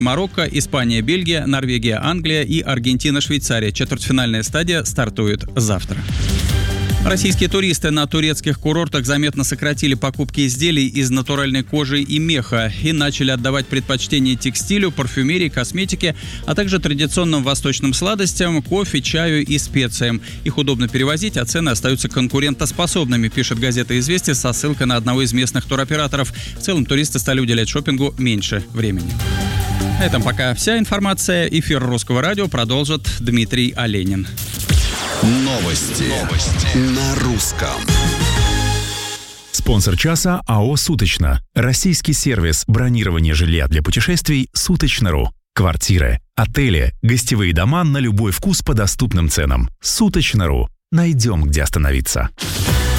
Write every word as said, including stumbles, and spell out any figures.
Марокко, Испания, Бельгия, Норвегия, Англия и Аргентина, Швейцария. Четвертьфинальная стадия стартует завтра. Российские туристы на турецких курортах заметно сократили покупки изделий из натуральной кожи и меха и начали отдавать предпочтение текстилю, парфюмерии, косметике, а также традиционным восточным сладостям, кофе, чаю и специям. Их удобно перевозить, а цены остаются конкурентоспособными, пишет газета «Известия» со ссылкой на одного из местных туроператоров. В целом туристы стали уделять шопингу меньше времени. На этом пока вся информация. Эфир Русского радио продолжит Дмитрий Оленин. Новости. Новости на русском. Спонсор часа АО «Суточно». Российский сервис бронирования жилья для путешествий «Суточно.ру». Квартиры, отели, гостевые дома на любой вкус по доступным ценам. «Суточно.ру». Найдем, где остановиться.